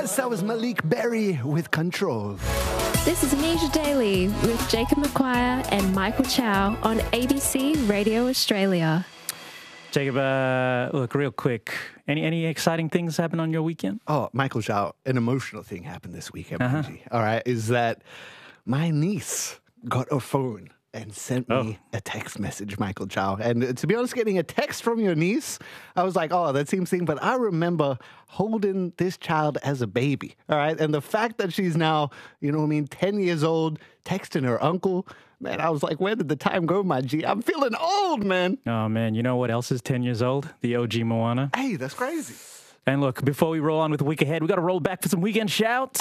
Yes, that was Malik Berry with Control. This is Anisha Daly with Jacob McQuire and Michael Chow on ABC Radio Australia. Jacob, look, real quick. Any exciting things happen on your weekend? Oh, Michael Chow, an emotional thing happened this weekend, PG. All right, is that my niece got a phone and sent me a text message, Michael Chow. And to be honest, getting a text from your niece, I was like, oh, that seems thing. But I remember holding this child as a baby, all right? And the fact that she's now, 10 years old, texting her uncle, man, I was like, where did the time go, my G? I'm feeling old, man. Oh, man, you know what else is 10 years old? The OG Moana. Hey, that's crazy. And look, before we roll on with the week ahead, we got to roll back for some weekend shouts.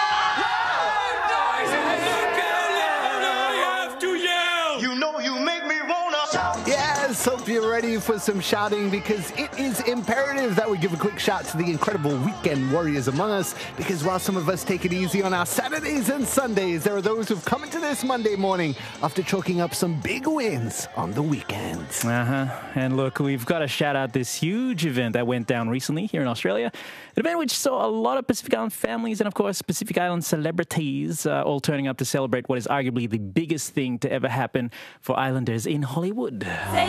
Yes, hope you're ready for some shouting because it is imperative that we give a quick shout to the incredible weekend warriors among us, because while some of us take it easy on our Saturdays and Sundays, there are those who've come into this Monday morning after chalking up some big wins on the weekends. And look, we've got to shout out this huge event that went down recently here in Australia. An event which saw a lot of Pacific Island families and, of course, Pacific Island celebrities all turning up to celebrate what is arguably the biggest thing to ever happen for Islanders in Hollywood.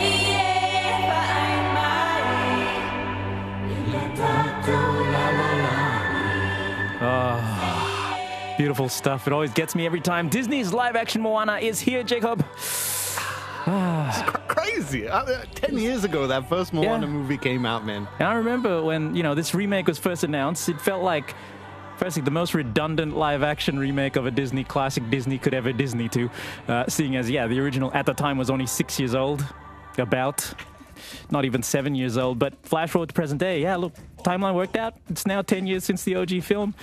Oh, beautiful stuff. It always gets me every time. Disney's live-action Moana is here, Jacob. It's crazy. 10 years ago, that first Moana movie came out, man. And I remember when, this remake was first announced, it felt like, firstly, the most redundant live-action remake of a Disney classic Disney could ever Disney to, seeing as, the original at the time was only 6 years old, about. Not even 7 years old, but flash forward to present day. Look, timeline worked out. It's now 10 years since the OG film.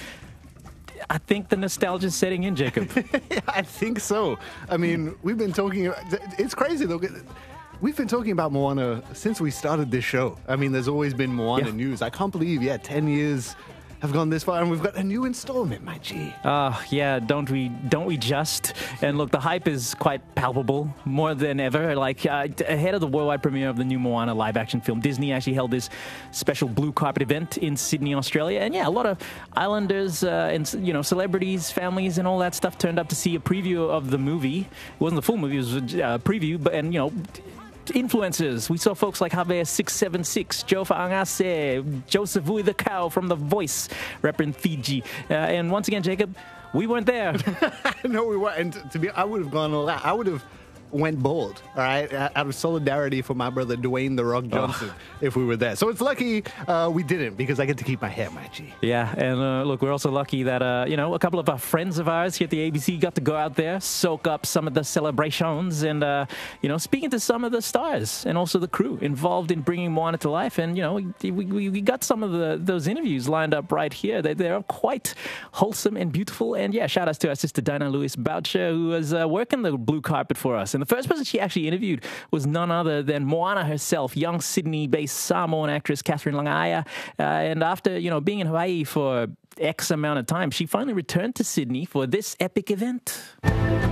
I think the nostalgia's setting in, Jacob. I think so. I mean, we've been talking... It's crazy, though. We've been talking about Moana since we started this show. I mean, there's always been Moana news. I can't believe, 10 years have gone this far, and we've got a new installment, my G. Don't we just? And look, the hype is quite palpable, more than ever. Like, ahead of the worldwide premiere of the new Moana live-action film, Disney actually held this special blue carpet event in Sydney, Australia. And a lot of Islanders and, celebrities, families, and all that stuff turned up to see a preview of the movie. It wasn't the full movie, it was a preview, but, influencers. We saw folks like Javier 676, Joe Faangase, Joseph Vui the Cow from The Voice, repping Fiji. And once again, Jacob, we weren't there. No, we weren't. And I would have gone all out. I would have went bald, all right, out of solidarity for my brother Dwayne The Rock Johnson if we were there. So it's lucky we didn't, because I get to keep my hair, my G. Yeah, and look, we're also lucky that, a couple of our friends of ours here at the ABC got to go out there, soak up some of the celebrations and, speaking to some of the stars and also the crew involved in bringing Moana to life. And, we got some of those interviews lined up right here. They're quite wholesome and beautiful. And, shout outs to our sister Dinah Lewis Boucher, who was working the blue carpet for us. And the first person she actually interviewed was none other than Moana herself, young Sydney-based Samoan actress Catherine Langaya. And after, being in Hawaii for X amount of time, she finally returned to Sydney for this epic event. See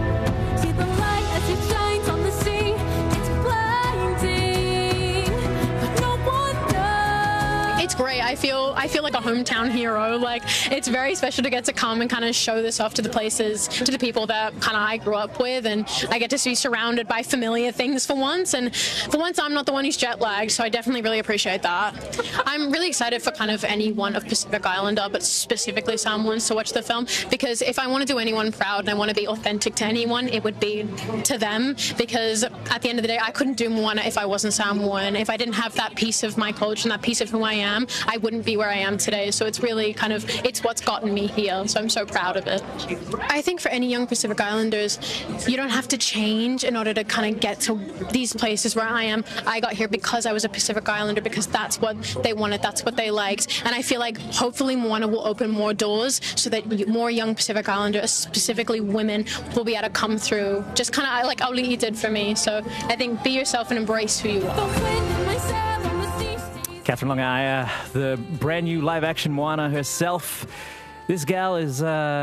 the light as it shines on the sea. It's blinding, but no one knows. It's great. I feel like a hometown hero. Like, it's very special to get to come and kind of show this off to the places, to the people that kind of I grew up with, and I get to be surrounded by familiar things for once. And for once, I'm not the one who's jet lagged, so I definitely really appreciate that. I'm really excited for kind of anyone of Pacific Islander, but specifically Samoans, to watch the film, because if I want to do anyone proud and I want to be authentic to anyone, it would be to them, because at the end of the day, I couldn't do Moana if I wasn't Samoan. If I didn't have that piece of my culture and that piece of who I am, I wouldn't be where I am today. So it's really it's what's gotten me here. So I'm so proud of it. I think for any young Pacific Islanders, you don't have to change in order to kind of get to these places where I am. I got here because I was a Pacific Islander, because that's what they wanted, that's what they liked. And I feel like hopefully Moana will open more doors so that more young Pacific Islanders, specifically women, will be able to come through, just kind of like Auli'i did for me. So I think be yourself and embrace who you are. Catherine Langaya, the brand new live-action Moana herself. This gal is,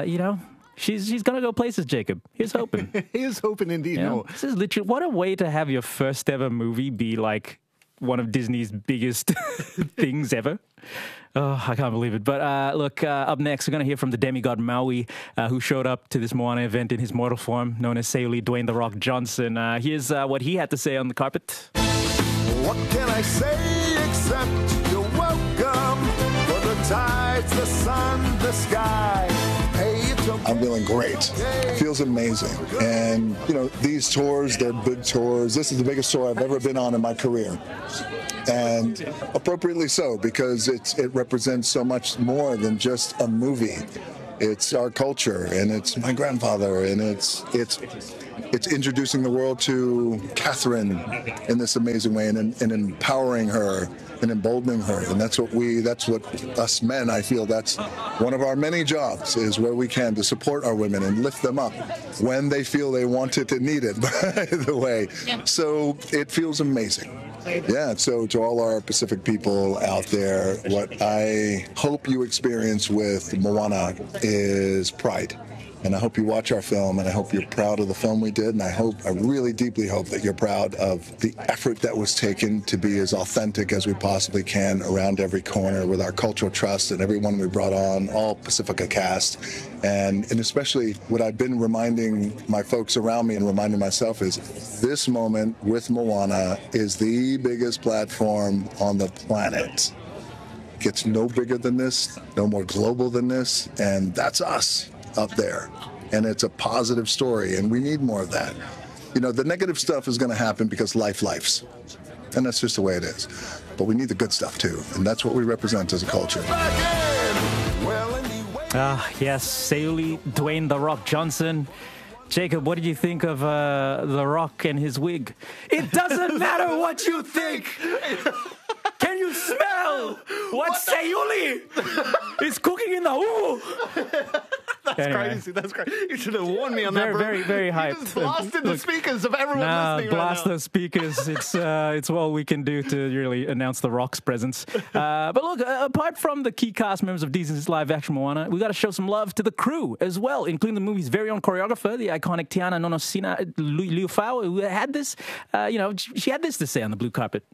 she's going to go places, Jacob. Here's hoping. Here's hoping indeed. No. This is literally, what a way to have your first ever movie be like one of Disney's biggest things ever. Oh, I can't believe it. But look, up next, we're going to hear from the demigod Maui, who showed up to this Moana event in his mortal form, known as Sayuli Dwayne "The Rock" Johnson. Here's what he had to say on the carpet. What can I say except you're welcome for the tides, the sun, the sky. Hey, it's okay. I'm feeling great. Feels amazing. And, you know, these tours, they're big tours. This is the biggest tour I've ever been on in my career. And appropriately so, because it represents so much more than just a movie. It's our culture, and it's my grandfather, and it's introducing the world to Catherine in this amazing way, and empowering her and emboldening her. And that's what us men, I feel that's one of our many jobs, is where we can to support our women and lift them up when they feel they want it and need it, by the way. Yeah. So it feels amazing. Yeah, so to all our Pacific people out there, what I hope you experience with Moana is pride. And I hope you watch our film, and I hope you're proud of the film we did, and I really deeply hope that you're proud of the effort that was taken to be as authentic as we possibly can around every corner with our cultural trust and everyone we brought on, all Pacifica cast. And especially what I've been reminding my folks around me and reminding myself is this moment with Moana is the biggest platform on the planet. It gets no bigger than this, no more global than this, and that's us up there. And it's a positive story, and we need more of that. You know, the negative stuff is going to happen because life's. And that's just the way it is. But we need the good stuff too, and that's what we represent as a culture. Yes, Sayuli Dwayne "The Rock" Johnson. Jacob, what did you think of The Rock and his wig? It doesn't matter what you think. Can you smell what Sayuli is cooking in the hoo? That's crazy. That's crazy. You should have warned me on that, bro. Very hyped. You just blasted the speakers of everyone listening blast right now. the speakers. It's all we can do to really announce The Rock's presence. But look, apart from the key cast members of Disney's live-action Moana, we got to show some love to the crew as well, including the movie's very own choreographer, the iconic Tiana Nonosina Liufau, who had this, she had this to say on the blue carpet.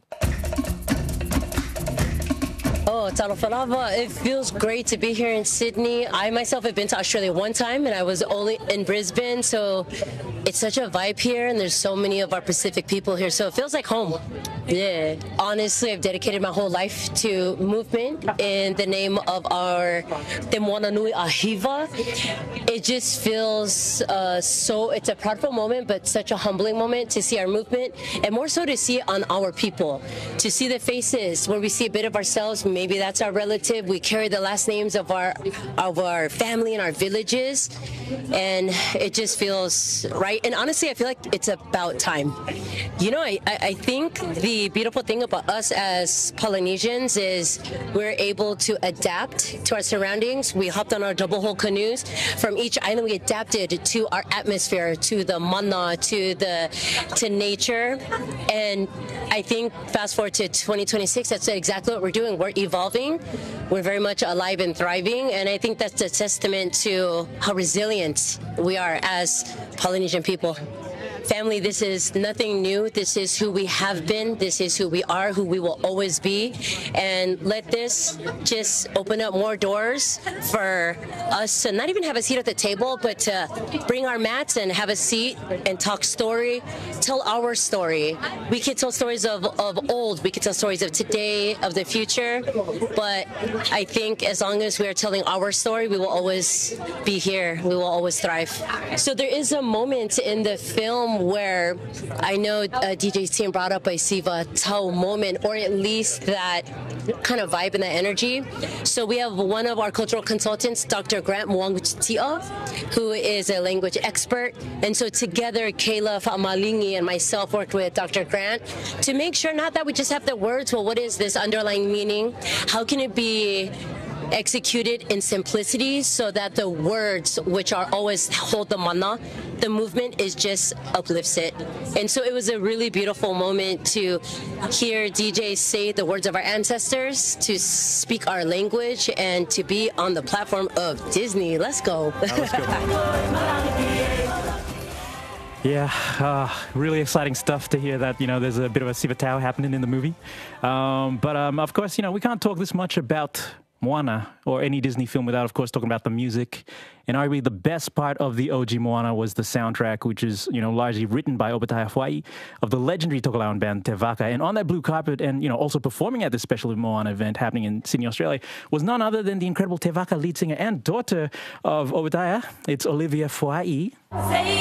Oh, Talofalava, it feels great to be here in Sydney. I myself have been to Australia one time, and I was only in Brisbane, so it's such a vibe here, and there's so many of our Pacific people here, so it feels like home. Yeah. Honestly, I've dedicated my whole life to movement in the name of our Te Moana Nui Ahiva. It just feels it's a proudful moment, but such a humbling moment to see our movement, and more so to see it on our people, to see the faces where we see a bit of ourselves. Maybe that's our relative. We carry the last names of our family and our villages, and it just feels right. And honestly, I feel like it's about time. You know, I think the beautiful thing about us as Polynesians is we're able to adapt to our surroundings. We hopped on our double hull canoes from each island. We adapted to our atmosphere, to the mana, to nature. And I think fast forward to 2026, that's exactly what we're doing. We're evolving. We're very much alive and thriving. And I think that's a testament to how resilient we are as Polynesian people. Family, this is nothing new. This is who we have been. This is who we are, who we will always be. And let this just open up more doors for us to not even have a seat at the table, but to bring our mats and have a seat and talk story, tell our story. We can tell stories of old. We can tell stories of today, of the future. But I think as long as we are telling our story, we will always be here. We will always thrive. So there is a moment in the film where I know DJ's team brought up a Siva Tau moment, or at least that kind of vibe and that energy. So we have one of our cultural consultants, Dr. Grant Mwangutia, who is a language expert. And so together, Kayla Fa'amalingi and myself worked with Dr. Grant to make sure not that we just have the words, well, what is this underlying meaning? How can it be executed in simplicity so that the words, which are always hold the mana, the movement is just uplifts it. And so it was a really beautiful moment to hear DJs say the words of our ancestors, to speak our language, and to be on the platform of Disney. Let's go. Yeah, really exciting stuff to hear that, there's a bit of a sivatau happening in the movie. But of course, we can't talk this much about Moana or any Disney film without, of course, talking about the music. And arguably the best part of the OG Moana was the soundtrack, which is, largely written by Obata Hawaii of the legendary Tokelauan band Te Waka. And on that blue carpet and, also performing at this special Moana event happening in Sydney, Australia, was none other than the incredible Te Waka lead singer and daughter of Obata. It's Olivia Fuai.